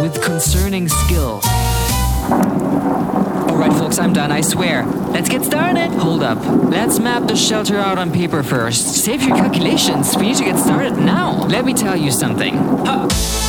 with concerning skill. Alright folks, I'm done, I swear. Let's get started! Hold up. Let's map the shelter out on paper first. Save your calculations, we need to get started now. Let me tell you something.